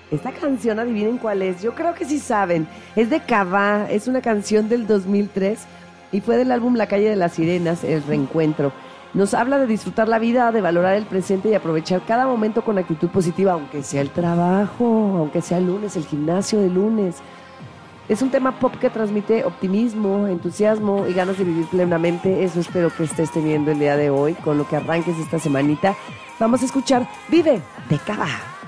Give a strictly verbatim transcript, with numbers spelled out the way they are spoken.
Esta canción, adivinen cuál es. Yo creo que sí saben. Es de Cabá, es una canción del dos mil tres y fue del álbum La calle de las sirenas, El reencuentro. Nos habla de disfrutar la vida, de valorar el presente y aprovechar cada momento con actitud positiva, aunque sea el trabajo, aunque sea el lunes, el gimnasio de lunes. Es un tema pop que transmite optimismo, entusiasmo y ganas de vivir plenamente. Eso espero que estés teniendo el día de hoy, con lo que arranques esta semanita. Vamos a escuchar Vive de Cabá.